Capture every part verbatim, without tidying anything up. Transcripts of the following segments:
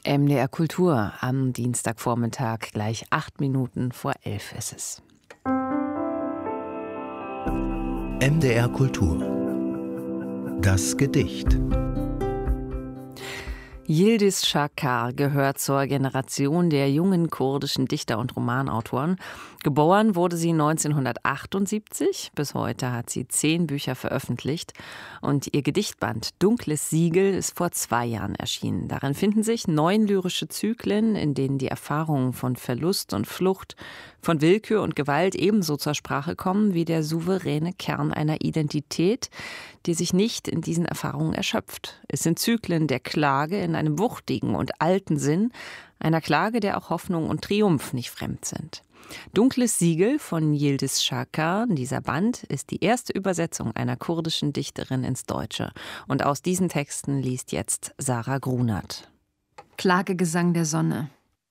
M D R Kultur am Dienstagvormittag, gleich acht Minuten vor elf ist es. M D R Kultur. Das Gedicht. Yildiz Çakar gehört zur Generation der jungen kurdischen Dichter und Romanautoren. Geboren wurde sie neunzehnhundertachtundsiebzig. Bis heute hat sie zehn Bücher veröffentlicht. Und ihr Gedichtband Dunkles Siegel ist vor zwei Jahren erschienen. Darin finden sich neun lyrische Zyklen, in denen die Erfahrungen von Verlust und Flucht, von Willkür und Gewalt ebenso zur Sprache kommen wie der souveräne Kern einer Identität, die sich nicht in diesen Erfahrungen erschöpft. Es sind Zyklen der Klage in einem wuchtigen und alten Sinn, einer Klage, der auch Hoffnung und Triumph nicht fremd sind. Dunkles Siegel von Yildiz Çakar, dieser Band, ist die erste Übersetzung einer kurdischen Dichterin ins Deutsche. Und aus diesen Texten liest jetzt Sarah Grunert. Klagegesang der Sonne.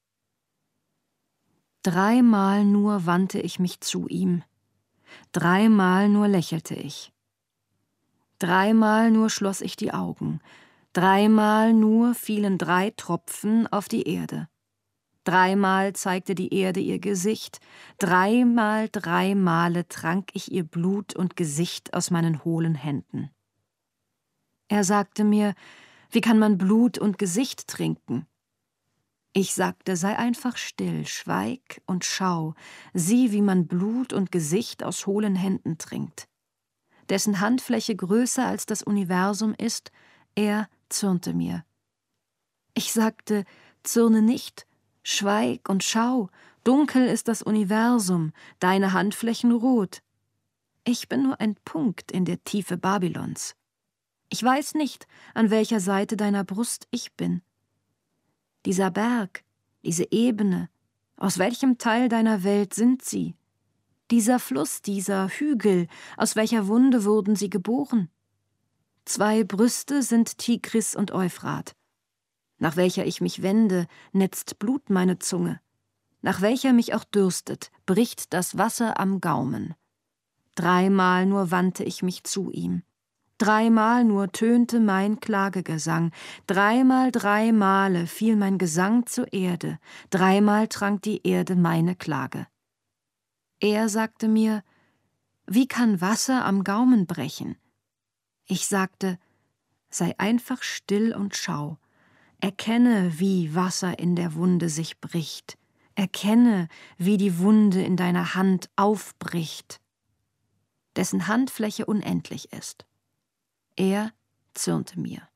Dreimal nur wandte ich mich zu ihm, dreimal nur lächelte ich. Dreimal nur schloss ich die Augen, dreimal nur fielen drei Tropfen auf die Erde. Dreimal zeigte die Erde ihr Gesicht, dreimal, drei Male trank ich ihr Blut und Gesicht aus meinen hohlen Händen. Er sagte mir, wie kann man Blut und Gesicht trinken? Ich sagte, sei einfach still, schweig und schau, sieh, wie man Blut und Gesicht aus hohlen Händen trinkt. Dessen Handfläche größer als das Universum ist, er zürnte mir. Ich sagte, zürne nicht, schweig und schau, dunkel ist das Universum, deine Handflächen rot. Ich bin nur ein Punkt in der Tiefe Babylons. Ich weiß nicht, an welcher Seite deiner Brust ich bin. Dieser Berg, diese Ebene, aus welchem Teil deiner Welt sind sie? Dieser Fluss, dieser Hügel, aus welcher Wunde wurden sie geboren? Zwei Brüste sind Tigris und Euphrat. Nach welcher ich mich wende, netzt Blut meine Zunge. Nach welcher mich auch dürstet, bricht das Wasser am Gaumen. Dreimal nur wandte ich mich zu ihm. Dreimal nur tönte mein Klagegesang, dreimal, drei Male fiel mein Gesang zur Erde, dreimal trank die Erde meine Klage. Er sagte mir, wie kann Wasser am Gaumen brechen? Ich sagte, sei einfach still und schau, erkenne, wie Wasser in der Wunde sich bricht, erkenne, wie die Wunde in deiner Hand aufbricht, dessen Handfläche unendlich ist. Er zürnte mir.